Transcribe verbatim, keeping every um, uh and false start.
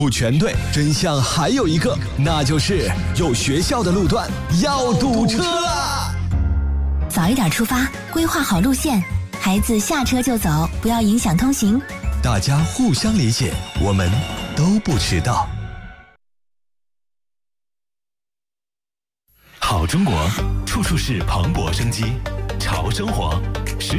不全对，真相还有一个，那就是有学校的路段要堵车啦！ 早一点出发，规划好路线，孩子下车就走，不要影响通行。 大家互相理解，我们都不迟到。好中国，处处是蓬勃生机，潮生活，时